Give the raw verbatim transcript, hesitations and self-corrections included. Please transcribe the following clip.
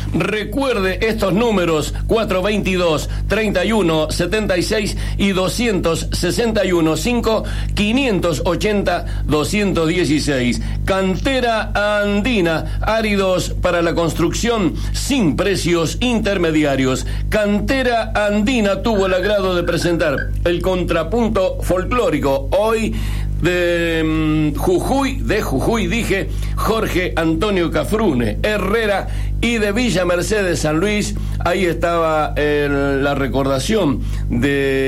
Recuerde estos números: cuatro veintidós, treinta y uno, setenta y seis y doscientos sesenta y uno, cinco, quinientos ochenta, doscientos dieciséis. Cantera Andina, áridos para la construcción sin precios intermediarios. Cantera Andina tuvo el agrado de presentar el contrapunto folclórico hoy de um, Jujuy, de Jujuy dije, Jorge Antonio Cafrune Herrera, y de Villa Mercedes, San Luis. Ahí estaba el, la recordación de